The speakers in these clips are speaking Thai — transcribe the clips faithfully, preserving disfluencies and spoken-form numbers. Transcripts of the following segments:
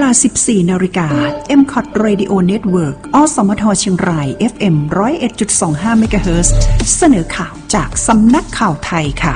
สิบสี่ นาฬิกา เอ็ม ซี โอ ที Radio Network อสมทเชียงราย เอฟ เอ็ม หนึ่งศูนย์เอ็ดจุดสองห้า เมกะเฮิรตซ์ เสนอข่าวจากสำนักข่าวไทยค่ะ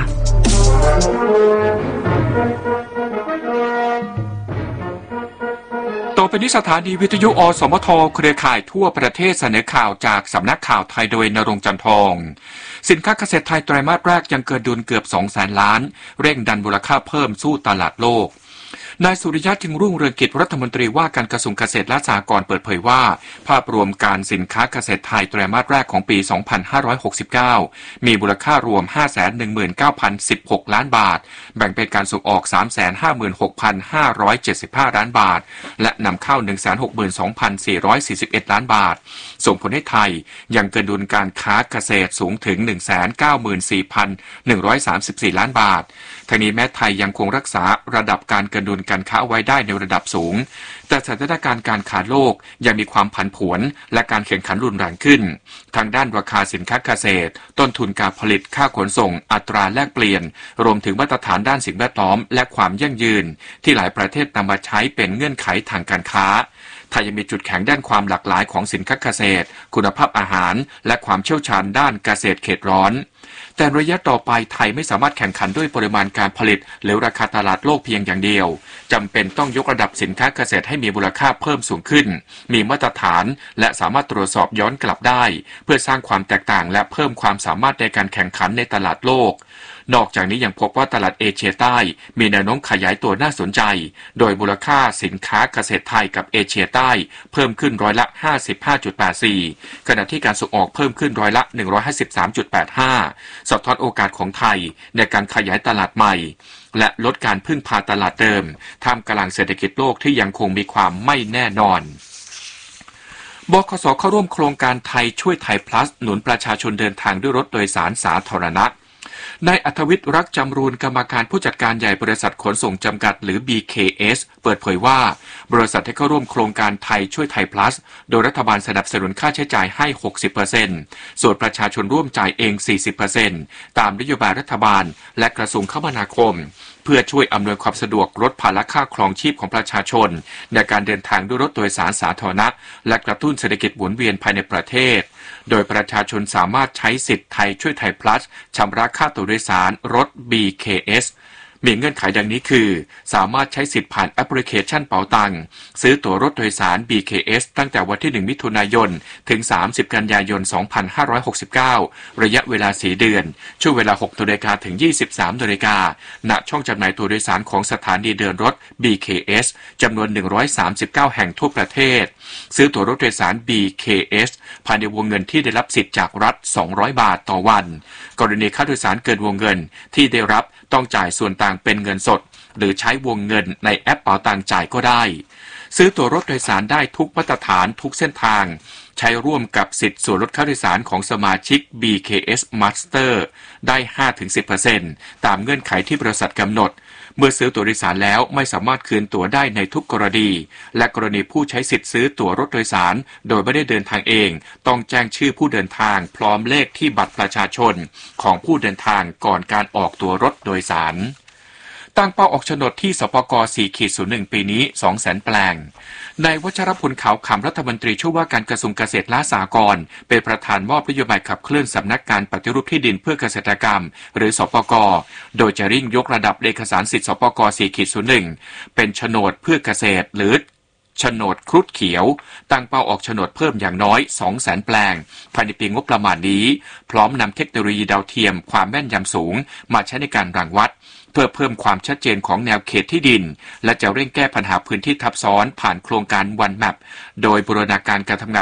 ต่อไปนี้สถานีวิทยุอสมทเครือข่ายทั่วประเทศเสนอข่าวจากสำนักข่าวไทยโดยณรงค์จันทองสินค้าเกษตรไทยไตรมาสแรกยังเกินดุลเกือบ สองแสน ล้านเร่งดันมูลค่าเพิ่มสู้ตลาดโลกนายสุริยะจึงรุ่งเรืองกิจรัฐมนตรีว่าการกระทรวงเกษตรและสหกรณ์เปิดเผยว่าภาพรวมการสินค้าเกษตรไทยไตรมาสแรกของปี สองพันห้าร้อยหกสิบเก้า มีมูลค่ารวม ห้าแสนหนึ่งหมื่นเก้าพันสิบหก ล้านบาทแบ่งเป็นการส่งออก สามแสนห้าหมื่นหกพันห้าร้อยเจ็ดสิบห้า ล้านบาทและนำเข้า หนึ่งแสนหกหมื่นสองพันสี่ร้อยสี่สิบเอ็ด ล้านบาทส่งผลให้ไทยยังเกินดุลการค้าเกษตรสูงถึง หนึ่งแสนเก้าหมื่นสี่พันหนึ่งร้อยสามสิบสี่ ล้านบาททั้งนี้แม้ไทยยังคงรักษาระดับการเกินดุลการค้าไว้ได้ในระดับสูงแต่สถานการณ์การค้าโลกยังมีความผันผวนและการแข่งขันรุนแรงขึ้นทางด้านราคาสินค้าเกษตรต้นทุนการผลิตค่าขนส่งอัตราแลกเปลี่ยนรวมถึงมาตรฐานด้านสิ่งแวดล้อมและความยั่งยืนที่หลายประเทศนำมาใช้เป็นเงื่อนไขทางการค้าไทยยังมีจุดแข็งด้านความหลากหลายของสินค้าเกษตรคุณภาพอาหารและความเชี่ยวชาญด้านเกษตรเขตร้อนแต่ระยะต่อไปไทยไม่สามารถแข่งขันด้วยปริมาณการผลิตหรือราคาตลาดโลกเพียงอย่างเดียวจำเป็นต้องยกระดับสินค้าเกษตรให้มีมูลค่าเพิ่มสูงขึ้นมีมาตรฐานและสามารถตรวจสอบย้อนกลับได้เพื่อสร้างความแตกต่างและเพิ่มความสามารถในการแข่งขันในตลาดโลกนอกจากนี้ยังพบว่าตลาดเอเชียใต้มีแนวโน้มขยายตัวน่าสนใจโดยมูลค่าสินค้าเกษตรไทยกับเอเชียใต้เพิ่มขึ้นร้อยละ ห้าสิบห้าจุดแปดสี่ ขณะที่การส่งออกเพิ่มขึ้นร้อยละ หนึ่งร้อยห้าสิบสามจุดแปดห้า สะท้อนโอกาสของไทยในการขยายตลาดใหม่และลดการพึ่งพาตลาดเดิมท่ามกลางเศรษฐกิจโลกที่ยังคงมีความไม่แน่นอนบขส.เข้าร่วมโครงการไทยช่วยไทย plus หนุนประชาชนเดินทางด้วยรถโดยสารสาธารณะนายอัธวิทย์รักจำรูนกรรมการผู้จัดการใหญ่บริษัทขนส่งจำกัดหรือ บี เค เอส เปิดเผยว่าบริษัทที่เข้าร่วมโครงการไทยช่วยไทย plus โดยรัฐบาลสนับสนุนค่าใช้จ่ายให้ หกสิบเปอร์เซ็นต์ ส่วนประชาชนร่วมจ่ายเอง สี่สิบเปอร์เซ็นต์ ตามนโยบายรัฐบาลและกระทรวงคมนาคมเพื่อช่วยอำนวยความสะดวกลดภาระค่าครองชีพของประชาชนในการเดินทางด้วยรถโดยสารสาธารณะและกระตุ้นเศรษฐกิจหมุนเวียนภายในประเทศโดยประชาชนสามารถใช้สิทธิ์ไทยช่วยไทย plus ชำระค่าตั๋วโดยสารรถ บี เค เอส มีเงื่อนไขดังนี้คือสามารถใช้สิทธิ์ผ่านแอปพลิเคชันเป๋าตังซื้อตั๋วรถโดยสาร บี เค เอส ตั้งแต่วันที่หนึ่งมิถุนายนถึงสามสิบกันยายนสองพันห้าร้อยหกสิบเก้าระยะเวลาสี่เดือนช่วงเวลา หกนาฬิกาถึง ยี่สิบสามนาฬิกาณช่องจำหน่ายตั๋วโดยสารของสถานีเดินรถ บี เค เอส จำนวนหนึ่งร้อยสามสิบเก้าแห่งทั่วประเทศซื้อตั๋วรถโดยสาร บี เค เอส ภายในวงเงินที่ได้รับสิทธิ์จากรัฐสองร้อยบาทต่อวันกรณีค่าโดยสารเกินวงเงินที่ได้รับต้องจ่ายส่วนต่างเป็นเงินสดหรือใช้วงเงินในแอปเป๋าตังจ่ายก็ได้ซื้อตั๋วรถโดยสารได้ทุกมาตรฐานทุกเส้นทางใช้ร่วมกับสิทธิ์ส่วนลดค่าโดยสารของสมาชิก บี เค เอส Master ได้ ห้าถึงสิบเปอร์เซ็นต์ ตามเงื่อนไขที่บริษัทกำหนดเมื่อซื้อตั๋วโดยสารแล้วไม่สามารถคืนตั๋วได้ในทุกกรณีและกรณีผู้ใช้สิทธิ์ซื้อตั๋วรถโดยสารโดยไม่ได้เดินทางเองต้องแจ้งชื่อผู้เดินทางพร้อมเลขที่บัตรประชาชนของผู้เดินทางก่อนการออกตั๋วรถโดยสารตั้งเป้าออกโฉนดที่สปก สี่ศูนย์หนึ่ง ปีนี้ สองแสน แปลงนายวัชรพลขาวขำรัฐมนตรีช่วยว่าการกระทรวงเกษตรและสหกรณ์เป็นประธานมอบนโยบายขับเคลื่อนสำนักงานปฏิรูปที่ดินเพื่อเกษตรกรรมหรือสปกโดยจะริ่งยกระดับเอกสารสิทธิสปก สี่ศูนย์หนึ่ง เป็นโฉนดเพื่อเกษตรหรือโฉนดครุฑเขียวตั้งเป้าออกโฉนดเพิ่มอย่างน้อย สองแสน แปลงภายในปีงบประมาณนี้พร้อมนำเทคโนโลยีดาวเทียมความแม่นยำสูงมาใช้ในการรังวัดเพื่อเพิ่มความชัดเจนของแนวเขตที่ดินและจะเร่งแก้ปัญหาพื้นที่ทับซ้อนผ่านโครงการ วันแมป โดยบูรณาการการทำงาน